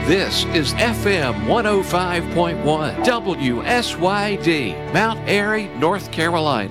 This is FM 105.1 WSYD, Mount Airy, North Carolina.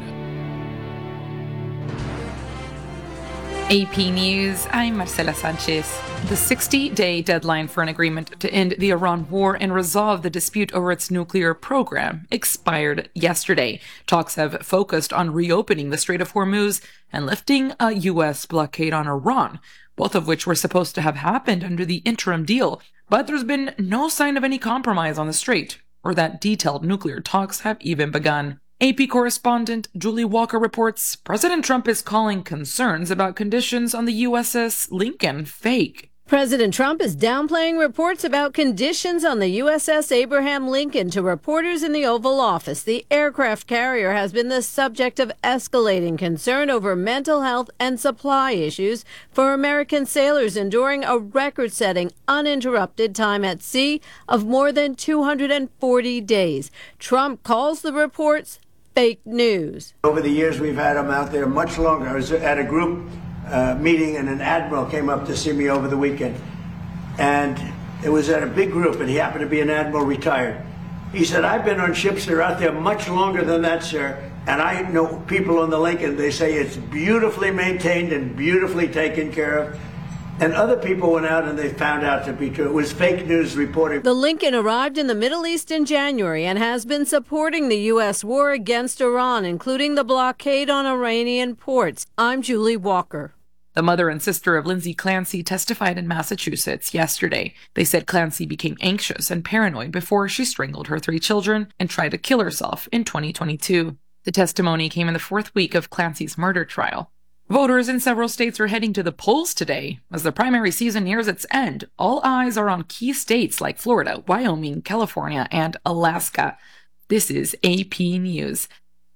AP News, I'm Marcela Sanchez. The 60-day deadline for an agreement to end the Iran war and resolve the dispute over its nuclear program expired yesterday. Talks have focused on reopening the Strait of Hormuz and lifting a U.S. blockade on Iran, both of which were supposed to have happened under the interim deal. But there's been no sign of any compromise on the strait, or that detailed nuclear talks have even begun. AP correspondent Julie Walker reports President Trump is calling concerns about conditions on the USS Lincoln fake. President Trump is downplaying reports about conditions on the USS Abraham Lincoln to reporters in the Oval Office. The aircraft carrier has been the subject of escalating concern over mental health and supply issues for American sailors enduring a record-setting, uninterrupted time at sea of more than 240 days. Trump calls the reports fake news. Over the years, we've had them out there much longer. I was at a group meeting, and an admiral came up to see me over the weekend. And it was at a big group, and he happened to be an admiral retired. He said, I've been on ships that are out there much longer than that, sir. And I know people on the Lincoln, they say it's beautifully maintained and beautifully taken care of. And other people went out and they found out to be true. It was fake news reporting. The Lincoln arrived in the Middle East in January and has been supporting the U.S. war against Iran, including the blockade on Iranian ports. I'm Julie Walker. The mother and sister of Lindsay Clancy testified in Massachusetts yesterday. They said Clancy became anxious and paranoid before she strangled her 3 children and tried to kill herself in 2022. The testimony came in the 4th week of Clancy's murder trial. Voters in several states are heading to the polls today. As the primary season nears its end, all eyes are on key states like Florida, Wyoming, California, and Alaska. This is AP News.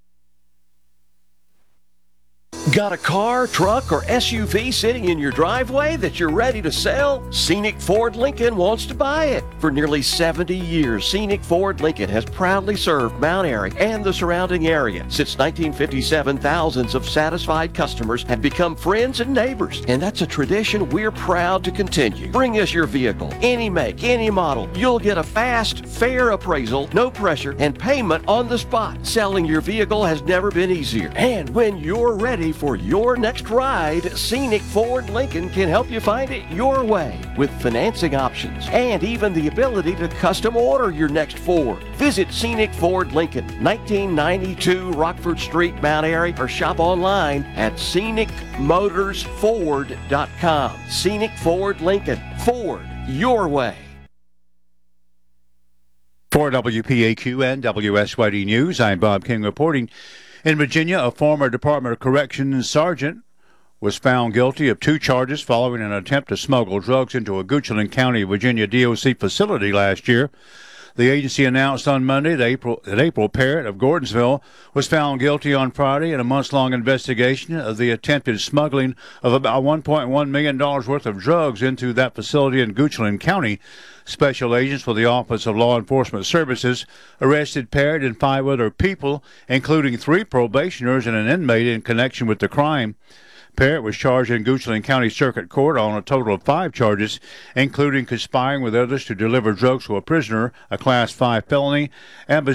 Got a car, truck, or SUV sitting in your driveway that you're ready to sell? Scenic Ford Lincoln wants to buy it. For nearly 70 years, Scenic Ford Lincoln has proudly served Mount Airy and the surrounding area. Since 1957, thousands of satisfied customers have become friends and neighbors, and that's a tradition we're proud to continue. Bring us your vehicle, any make, any model. You'll get a fast, fair appraisal, no pressure, and payment on the spot. Selling your vehicle has never been easier. And when you're ready for your next ride, Scenic Ford Lincoln can help you find it your way with financing options and even the ability to custom order your next Ford. Visit Scenic Ford Lincoln, 1992 Rockford Street, Mount Airy, or shop online at scenicmotorsford.com. Scenic Ford Lincoln, Ford your way. For WPAQ and WSYD News, I'm Bob King reporting. In Virginia, a former Department of Corrections sergeant was found guilty of 2 charges following an attempt to smuggle drugs into a Goochland County, Virginia DOC facility last year. The agency announced on Monday that April Parrott of Gordonsville was found guilty on Friday in a months-long investigation of the attempted smuggling of about $1.1 million worth of drugs into that facility in Goochland County. Special agents for the Office of Law Enforcement Services arrested Parrott and 5 other people, including 3 probationers and an inmate in connection with the crime. Parrott was charged in Goochland County Circuit Court on a total of 5 charges, including conspiring with others to deliver drugs to a prisoner, a Class 5 felony, and